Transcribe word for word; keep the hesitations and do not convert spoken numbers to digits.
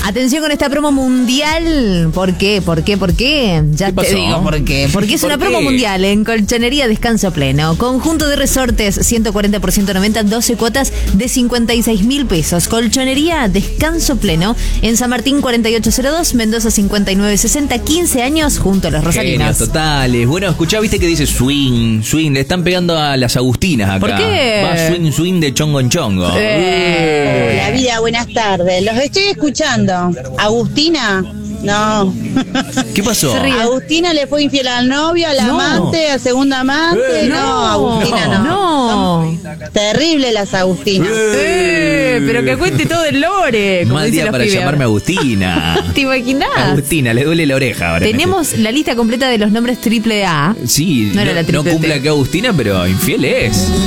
Atención con esta promo mundial. ¿Por qué? ¿Por qué? ¿Por qué? Ya ¿Qué te pasó? digo por qué. Porque es ¿Por una qué? promo mundial en Colchonería Descanso Pleno. Conjunto de resortes, ciento cuarenta por ciento noventa, doce cuotas de cincuenta y seis mil pesos. Colchonería Descanso Pleno en San Martín cuarenta y ocho cero dos, Mendoza cincuenta y nueve sesenta, quince años junto a los rosarinos. Genios totales. Bueno, escuchá, viste que dice swing, swing. Le están pegando a las Agustinas acá. ¿Por qué? Va swing, swing de chongo en chongo. Eh. La vida, buenas tardes. Los estoy escuchando. Agustina, no. ¿Qué pasó? Se ríe. Agustina le fue infiel al novio, al No. amante, al segundo amante. Eh, no, Agustina no. No. Terrible las Agustinas. Eh, pero que cuente todo el lore. Como Mal dicen día los para pibes llamarme ahora. Agustina. ¿Te imaginás? Agustina, le duele la oreja ahora. Tenemos la lista completa de los nombres triple A. Sí, No era la no triple T. cumple acá Agustina, pero infiel es.